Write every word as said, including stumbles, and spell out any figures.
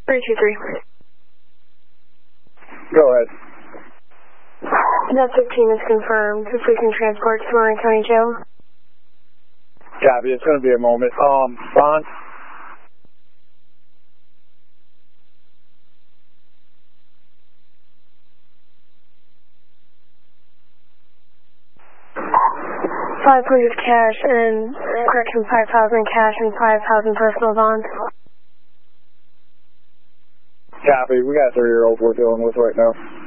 three two three. Go ahead. That fifteen is confirmed. If we can transport to Marin County Jail. Copy, it's going to be a moment. Um, Bond? Five hundred cash and correction five thousand cash and five thousand personal bond. Copy, we got a three-year-old we're dealing with right now.